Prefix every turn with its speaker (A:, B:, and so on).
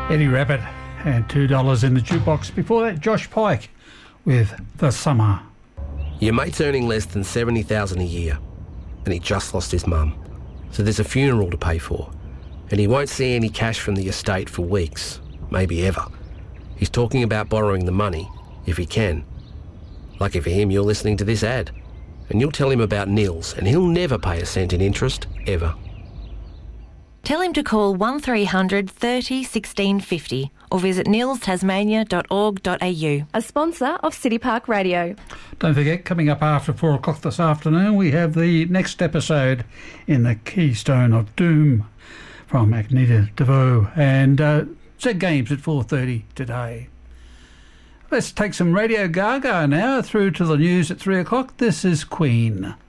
A: Eddie Rabbit and $2 in the jukebox. Before that, Josh Pike with The Summer.
B: Your mate's earning less than $70,000 a year, and he just lost his mum. So there's a funeral to pay for, and he won't see any cash from the estate for weeks, maybe ever. He's talking about borrowing the money, if he can. Lucky for him, you're listening to this ad, and you'll tell him about Nils, and he'll never pay a cent in interest, ever.
C: Tell him to call 1300 30 1650 or visit nilstasmania.org.au.
D: A sponsor of City Park Radio.
A: Don't forget, coming up after 4 o'clock this afternoon, we have the next episode in the Keystone of Doom from Agneta DeVoe, and Zed Games at 4:30 today. Let's take some Radio Gaga now through to the news at 3 o'clock. This is Queen.